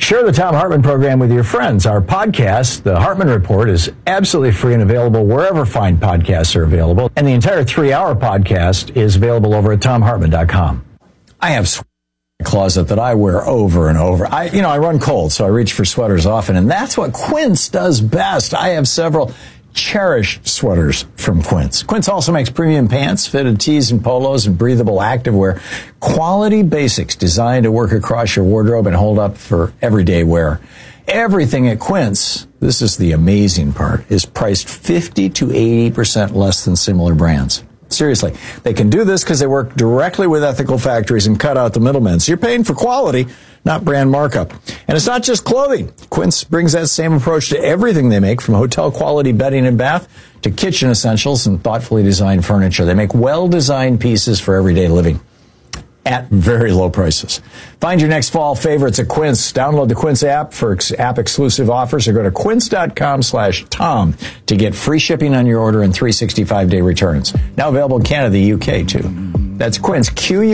Share the Thom Hartmann program with your friends. Our podcast, The Hartmann Report, is absolutely free and available wherever fine podcasts are available. And the entire 3-hour podcast is available over at thomhartmann.com. I have sweaters in my closet that I wear over and over. I run cold, so I reach for sweaters often, and that's what Quince does best. I have several cherished sweaters from Quince. Quince also makes premium pants, fitted tees and polos, and breathable activewear. Quality basics designed to work across your wardrobe and hold up for everyday wear. Everything at Quince, this is the amazing part, is priced 50 to 80% less than similar brands. Seriously, they can do this because they work directly with ethical factories and cut out the middlemen. So you're paying for quality, not brand markup. And it's not just clothing. Quince brings that same approach to everything they make, from hotel quality bedding and bath to kitchen essentials and thoughtfully designed furniture. They make well-designed pieces for everyday living at very low prices. Find your next fall favorites at Quince. Download the Quince app for app-exclusive offers, or go to quince.com/Tom to get free shipping on your order and 365-day returns. Now available in Canada, the UK, too. That's Quince,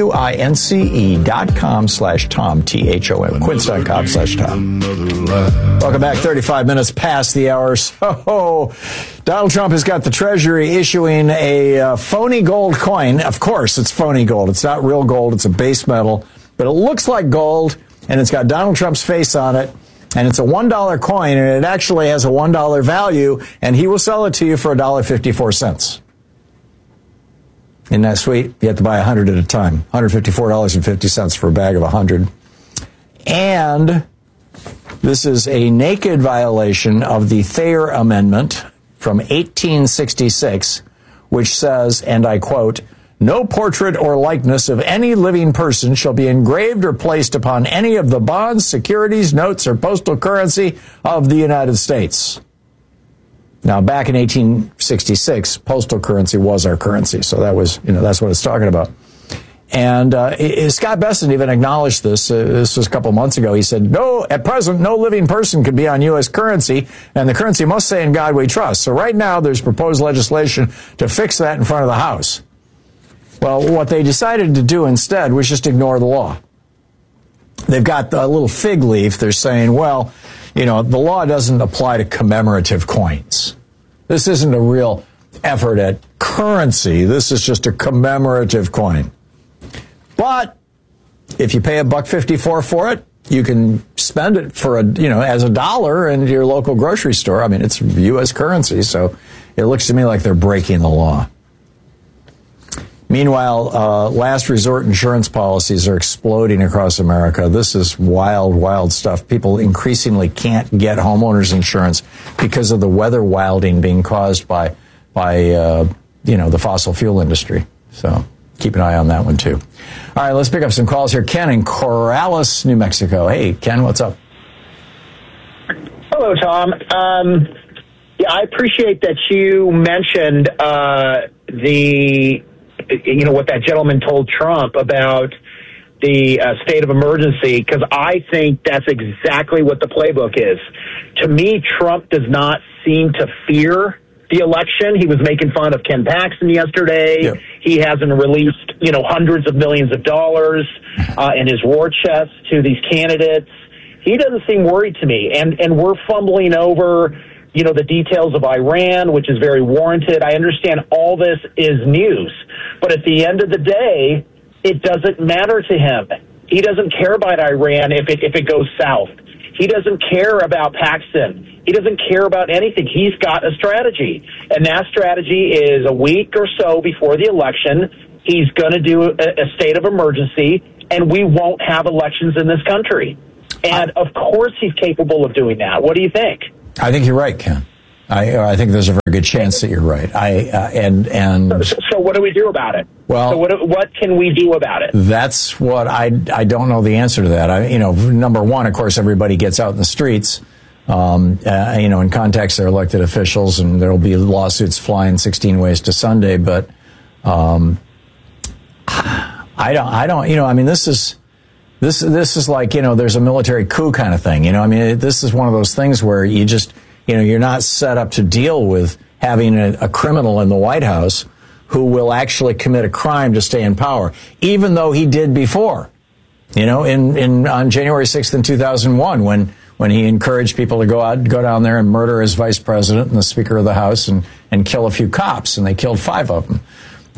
QUINCE.com/Tom, THOM, quince.com/Tom. Welcome back, 35 minutes past the hour. So, Donald Trump has got the Treasury issuing a phony gold coin. Of course, it's phony gold. It's not real gold. It's a base metal. But it looks like gold, and it's got Donald Trump's face on it. And it's a $1 coin, and it actually has a $1 value, and he will sell it to you for $1.54. Isn't that sweet? You have to buy 100 at a time. $154.50 for a bag of 100. And this is a naked violation of the Thayer Amendment from 1866, which says, and I quote, "No portrait or likeness of any living person shall be engraved or placed upon any of the bonds, securities, notes, or postal currency of the United States." Now, back in 1866, postal currency was our currency, so that was, that's what it's talking about. And Scott Bessent even acknowledged this. This was a couple months ago. He said, "No, at present, no living person could be on U.S. currency, and the currency must say, 'In God we trust.'" So right now, there's proposed legislation to fix that in front of the House. Well, what they decided to do instead was just ignore the law. They've got a little fig leaf. They're saying, well, the law doesn't apply to commemorative coins. This isn't a real effort at currency. This is just a commemorative coin. But if you pay $1.54 for it, you can spend it for as a dollar in your local grocery store. I mean, it's U.S. currency, so it looks to me like they're breaking the law. Meanwhile, last resort insurance policies are exploding across America. This is wild, wild stuff. People increasingly can't get homeowners insurance because of the weather wilding being caused by the fossil fuel industry. So keep an eye on that one, too. All right, let's pick up some calls here. Ken in Corrales, New Mexico. Hey, Ken, what's up? Hello, Tom. I appreciate that you mentioned what that gentleman told Trump about the state of emergency, because I think that's exactly what the playbook is. To me, Trump does not seem to fear the election. He was making fun of Ken Paxton yesterday. Yeah. He hasn't released, hundreds of millions of dollars in his war chest to these candidates. He doesn't seem worried to me. And we're fumbling over, the details of Iran, which is very warranted. I understand all this is news. But at the end of the day, it doesn't matter to him. He doesn't care about Iran if it goes south. He doesn't care about Paxton. He doesn't care about anything. He's got a strategy. And that strategy is a week or so before the election, he's going to do a state of emergency, and we won't have elections in this country. And, of course, he's capable of doing that. What do you think? I think you're right, Ken. I think there's a very good chance that you're right. So what do we do about it? Well, so what can we do about it? That's what I don't know the answer to that. Number one, of course, everybody gets out in the streets, and contacts their elected officials, and there'll be lawsuits flying 16 ways to Sunday. But I don't. This is like there's a military coup kind of thing. This is one of those things where you just. You're not set up to deal with having a criminal in the White House who will actually commit a crime to stay in power, even though he did before. on January 6th in 2001 when he encouraged people to go down there and murder his vice president and the Speaker of the House and kill a few cops, and they killed 5 of them.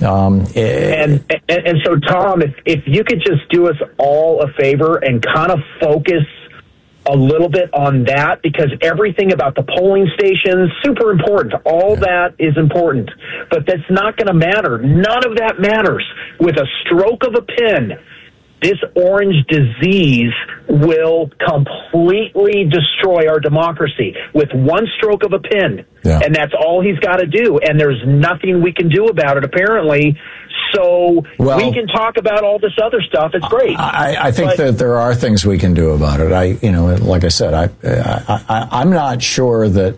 And so, Tom, if you could just do us all a favor and kind of focus a little bit on that, because everything about the polling stations, super important. All that is important. But that's not going to matter. None of that matters. With a stroke of a pen, this orange disease will completely destroy our democracy with one stroke of a pen. Yeah. And that's all he's got to do. And there's nothing we can do about it, apparently. So we can talk about all this other stuff. It's great. I think that there are things we can do about it. Like I said, I'm not sure that.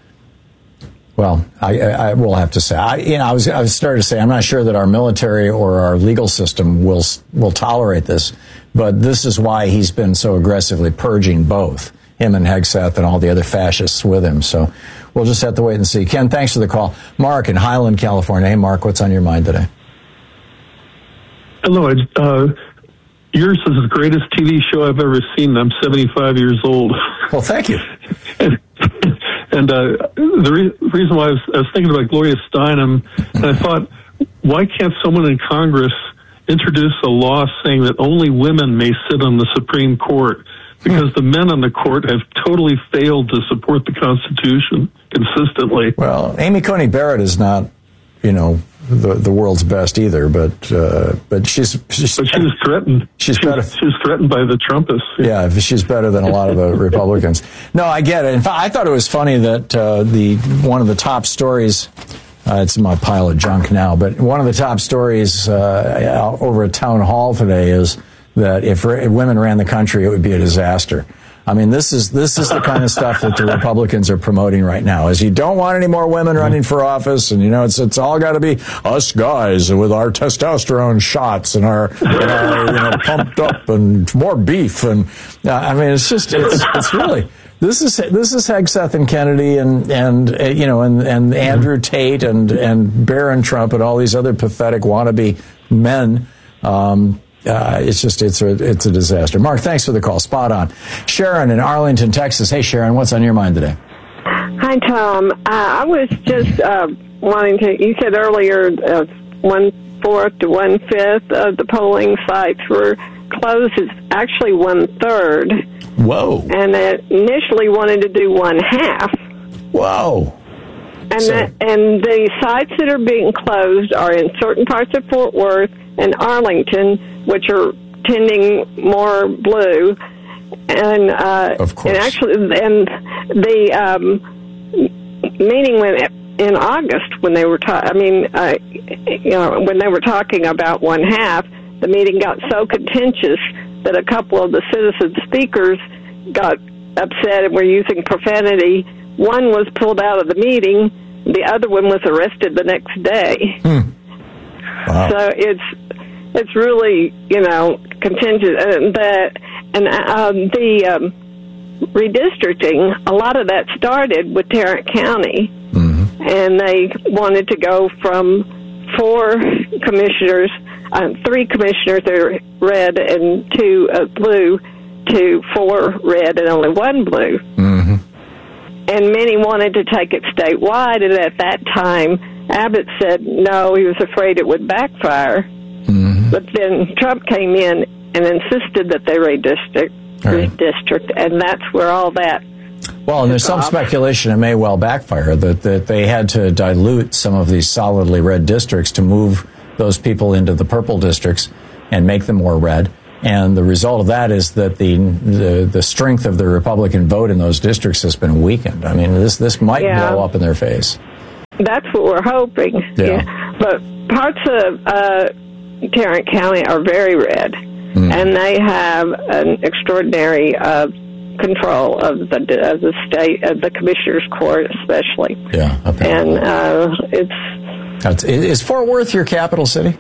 Well, I will have to say, I was starting to say, I'm not sure that our military or our legal system will tolerate this, but this is why he's been so aggressively purging both him and Hegseth and all the other fascists with him. So we'll just have to wait and see. Ken, thanks for the call. Mark in Highland, California. Hey, Mark, what's on your mind today? Hello. Yours is the greatest TV show I've ever seen. I'm 75 years old. Well, thank you. And the reason why I was thinking about Gloria Steinem, and I thought, why can't someone in Congress introduce a law saying that only women may sit on the Supreme Court? Because the men on the court have totally failed to support the Constitution consistently. Well, Amy Coney Barrett is not, the world's best either, but she's threatened. She's threatened by the Trumpists. Yeah, she's better than a lot of the Republicans. No, I get it. In fact, I thought it was funny that one of the top stories. It's in my pile of junk now, but one of the top stories over at Town Hall today is that if women ran the country, it would be a disaster. I mean, this is the kind of stuff that the Republicans are promoting right now. Is you don't want any more women running for office, and it's all got to be us guys with our testosterone shots and our pumped up and more beef, and I mean, it's really. This is Hegseth and Kennedy and Andrew Tate and Barron Trump and all these other pathetic wannabe men. It's a disaster. Mark, thanks for the call. Spot on. Sharon in Arlington, Texas. Hey, Sharon, what's on your mind today? Hi, Tom. I was just wanting to. You said earlier 1/4 to 1/5 of the polling sites were closed. It's actually 1/3. Whoa! And it initially wanted to do 1/2. Whoa! And the sites that are being closed are in certain parts of Fort Worth and Arlington, which are tending more blue, and of course, and actually, and the meeting in August when they were when they were talking about 1/2, the meeting got so contentious that a couple of the citizen speakers got upset and were using profanity. One was pulled out of the meeting. The other one was arrested the next day. Wow. So it's really, contentious. And the redistricting, a lot of that started with Tarrant County. Mm-hmm. And they wanted to go from 4 commissioners, 3 commissioners that are red and 2 blue, to 4 red and only 1 blue. Mm-hmm. And many wanted to take it statewide, and at that time, Abbott said no, he was afraid it would backfire. Mm-hmm. But then Trump came in and insisted that they redistrict, and that's where all that. Well, and there's some speculation it may well backfire, that they had to dilute some of these solidly red districts to move those people into the purple districts and make them more red. And the result of that is that the strength of the Republican vote in those districts has been weakened. I mean, this might blow up in their face. That's what we're hoping. Yeah. But parts of Tarrant County are very red, and they have an extraordinary control of the state, of the commissioner's court, especially. Yeah. Apparently. And is Fort Worth your capital city?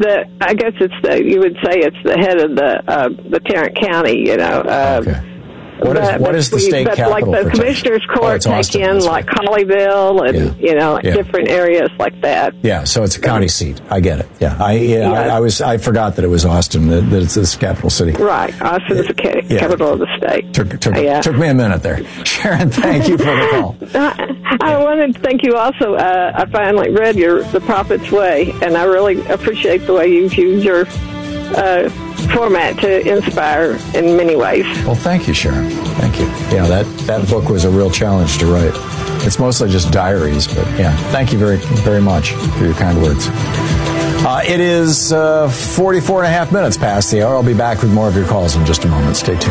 You would say it's the head of the Tarrant County, Okay. What is the state capital? Like the commissioner's court take in like Colleyville and different areas like that. Yeah, so it's a county seat. I get it. Yeah, I forgot that it was Austin. That it's this capital city. Right, Austin is the capital of the state. Took me a minute there. Sharon, thank you for the call. I wanted to thank you also. I finally read The Prophet's Way, and I really appreciate the way you've used your format to inspire in many ways. Well, thank you, Sharon. Thank you. Yeah, that book was a real challenge to write. It's mostly just diaries, but yeah, thank you very, very much for your kind words. It is 44 and a half minutes past the hour. I'll be back with more of your calls in just a moment. Stay tuned.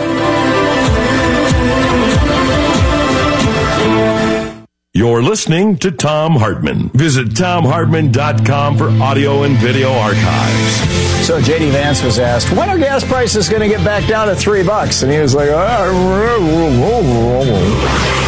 You're listening to Thom Hartmann. Visit ThomHartmann.com for audio and video archives. So J.D. Vance was asked, when are gas prices going to get back down to $3? And he was like,